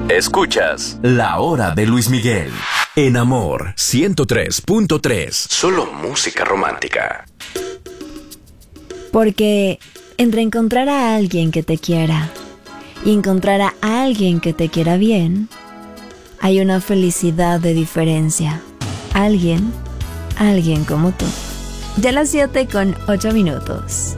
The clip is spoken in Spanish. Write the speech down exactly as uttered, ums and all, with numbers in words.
Escuchas La Hora de Luis Miguel en Amor ciento tres punto tres. Solo música romántica. Porque entre encontrar a alguien que te quiera y encontrar a alguien que te quiera bien, hay una felicidad de diferencia. Alguien, alguien como tú. Ya las siete con ocho minutos.